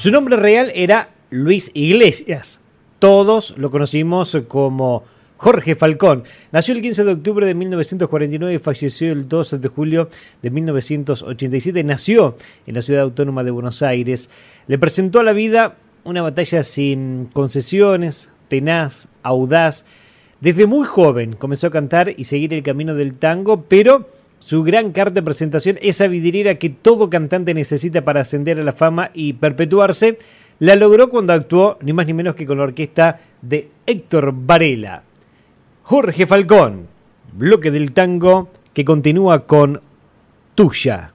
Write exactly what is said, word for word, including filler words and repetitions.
Su nombre real era Luis Iglesias. Todos lo conocimos como Jorge Falcón. Nació el quince de octubre de mil novecientos cuarenta y nueve y falleció el dos de julio de mil novecientos ochenta y siete. Nació en la ciudad autónoma de Buenos Aires. Le presentó a la vida una batalla sin concesiones, tenaz, audaz. Desde muy joven comenzó a cantar y seguir el camino del tango, pero su gran carta de presentación, esa vidriera que todo cantante necesita para ascender a la fama y perpetuarse, la logró cuando actuó ni más ni menos que con la orquesta de Héctor Varela. Jorge Falcón, bloque del tango que continúa con Tuya.